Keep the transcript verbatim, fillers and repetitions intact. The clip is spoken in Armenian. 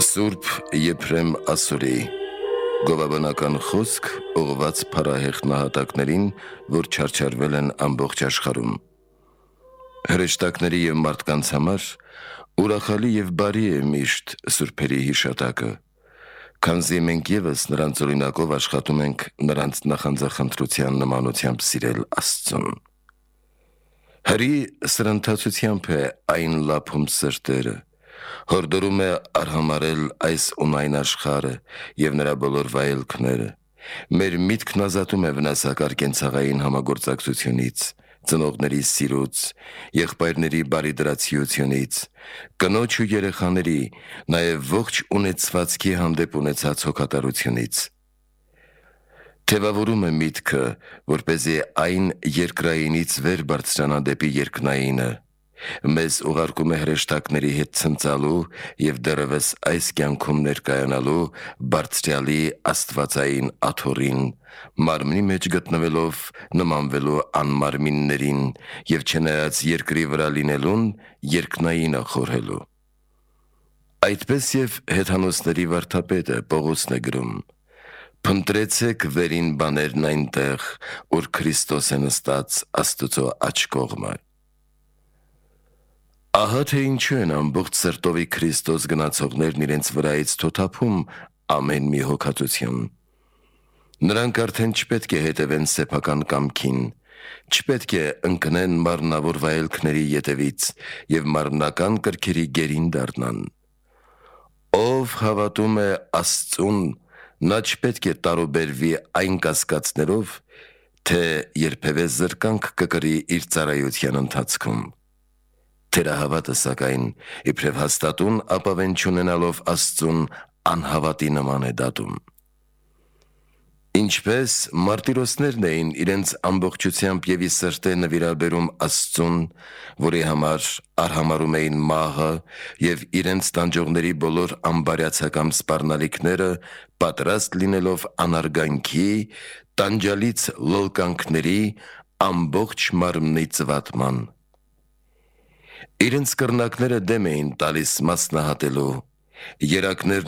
Սուրբ Եփրեմ Ասորի գովաբանական խոսք ուղղված փարահեղ նահատակներին, որ չարչարվել են ամբողջ աշխարհում։ Հրեշտակների և մարդկանց համար ուրախալի և բարի է միշտ սուրբերի հիշատակը, քանզի մենք ևս նրանց օրինակով աշխատում ենք նրանց նախանձախնդրության նմանությամբ սիրել Աստծուն։ Հրի սրընթացությամբ է այն լափում սրտերը, հորդորում է արհամարհել այս ունայն աշխարհը և նրա բոլոր վայելքները, մեր միտքն ազատում է վնասակար կենցաղային համագործակցությունից, ծնողների սիրուց, եղբայրների բարիդրացիությունից, կնոջ ու երեխաների, նաև ողջ ունեցվածքի հանդեպ ունեցած հոգատարությունից։ Թևավորում է միտքը, որպեսզի այն երկրայինից վեր բարձրանա դեպի երկնայինը, մեզ ուղարկում է հրեշտակների հետ ցնծալու և դեռևս այս կյանքում ներկայանալու Բարձրյալի աստվածային աթոռին, մարմնի մեջ գտնվելով նմանվելու անմարմիններին և չնայած երկրի վրա լինելուն, երկնայինը խորհելու։ Այդպես և հեթանոսների վարդապետը Պողոսն է գրում. «Փնտրեցեք վերին բաներն այնտեղ, ուր Քրիստոս է նստած Աստծո աջ կողմը»։ Ահա թե ինչու են ամբողջ սրտովի Քրիստոս գնացողներն իրենց վրայից թոթափում ամեն մի հոգածություն։ Նրանք արդեն չպետք է հետևեն սեփական կամքին, չպետք է ընկնեն մարմնավոր վայելքների ետևից և մարմնական կրքերի գերին դառնան։ Ով հավատում է Աստծուն, նա չպետք է տարուբերվի այն կասկածներով, թե երբևէ զրկանք կկրի իր ծառայության ընթացքում։ Թերահավատը, սակայն, իբրև հաստատուն ապավեն չունենալով Աստծուն, անհավատի նման է դատում։ Ինչպես մարտիրոսներն էին իրենց ամբողջությամբ և ի սրտե նվիրաբերում Աստծուն, որի համար արհամարհում էին մահը և իրենց տանջողների բոլոր անբարյացակամ սպառնալիքները պատրաստ լինելով անարգանքի, տանջալից լոլկանքների, ամբողջ մարմնի ծվատման։ Իրենց կռնակները դեմ էին տալիս մասնահատելու, երակներն